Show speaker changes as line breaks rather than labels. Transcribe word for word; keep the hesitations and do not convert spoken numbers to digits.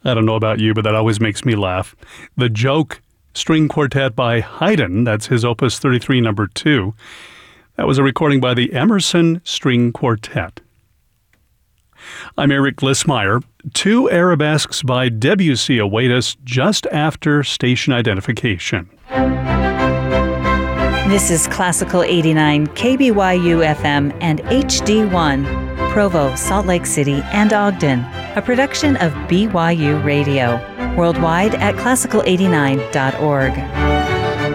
I don't know about you, but that always makes me laugh. The Joke String Quartet by Haydn, that's his Opus thirty-three, number two. That was a recording by the Emerson String Quartet. I'm Eric Glissmeyer. Two arabesques by Debussy await us just after station identification.
This is Classical eighty-nine, K B Y U F M and H D one, Provo, Salt Lake City, and Ogden, a production of B Y U Radio. Worldwide at classical eighty-nine dot org.